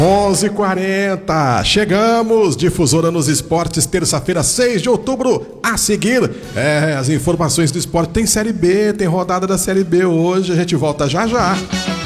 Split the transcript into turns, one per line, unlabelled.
11h40, chegamos, Difusora nos Esportes, terça-feira, 6 de outubro, a seguir, as informações do esporte, tem Série B, tem rodada da Série B hoje, a gente volta já já.